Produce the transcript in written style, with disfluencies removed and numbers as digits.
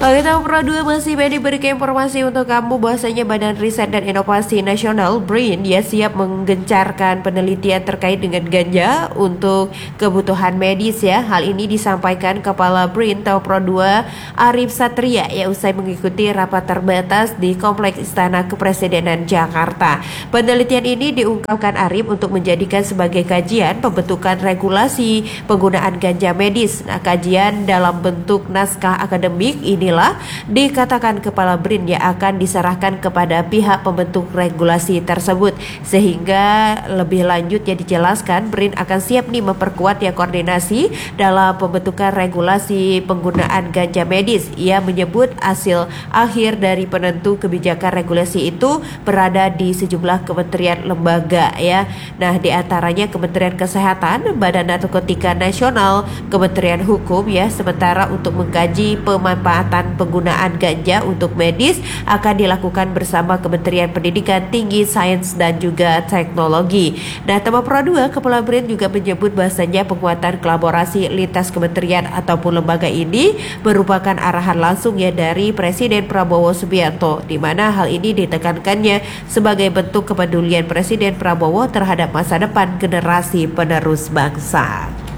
Oke, Tahu Pro 2 masih diberikan informasi untuk kamu bahwasanya Badan Riset dan Inovasi Nasional BRIN ya siap menggencarkan penelitian terkait dengan ganja untuk kebutuhan medis ya. Hal ini disampaikan Kepala BRIN Tahu Pro 2 Arif Satria ya usai mengikuti rapat terbatas di Kompleks Istana Kepresidenan Jakarta. Penelitian ini diungkapkan Arif untuk menjadikan sebagai kajian pembentukan regulasi penggunaan ganja medis. Nah, kajian dalam bentuk naskah akademik inilah dikatakan Kepala BRIN yang akan diserahkan kepada pihak pembentuk regulasi tersebut, sehingga lebih lanjut ya dijelaskan BRIN akan siap nih memperkuat ya koordinasi dalam pembentukan regulasi penggunaan ganja medis. Ia menyebut hasil akhir dari penentu kebijakan regulasi itu berada di sejumlah kementerian lembaga ya. Nah, di antaranya Kementerian Kesehatan, Badan Narkotika Nasional, Kementerian Hukum ya. Sementara untuk mengkaji pemanfaatan penggunaan ganja untuk medis akan dilakukan bersama Kementerian Pendidikan Tinggi, Sains dan juga Teknologi. Nah, Tahu Pro 2 Kepala BRIN juga menyebut bahasanya penguatan kolaborasi lintas kementerian ataupun lembaga ini merupakan arahan langsung ya dari Presiden Prabowo Subianto, di mana hal ini ditekankannya sebagai bentuk kepedulian Presiden Prabowo terhadap masa depan generasi penerus bangsa.